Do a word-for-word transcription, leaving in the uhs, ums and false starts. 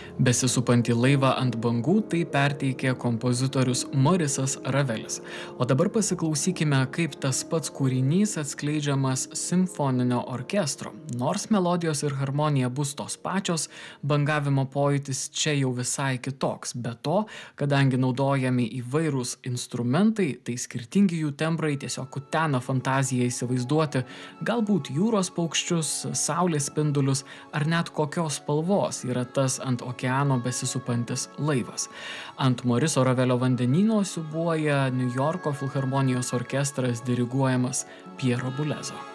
Besisupantį laivą ant bangų tai perteikė kompozitorius Morisas Ravelis. O dabar pasiklausykime, kaip tas pats kūrinys atskleidžiamas simfoninio orkestro. Nors melodijos ir harmonija bus tos pačios, bangavimo pojūtis čia jau visai kitoks. Be to, kadangi naudojami įvairūs instrumentai, tai skirtingi jų tembrai tiesiog kutena fantaziją įsivaizduoti galbūt jūros paukščius, saulės spindulius ar net kokios spalvos yra tas ant okeano besisupantis laivas. Ant Moriso Ravelio vandenyno siūbuoja Niujorko filharmonijos orkestras diriguojamas Piero Bulezo.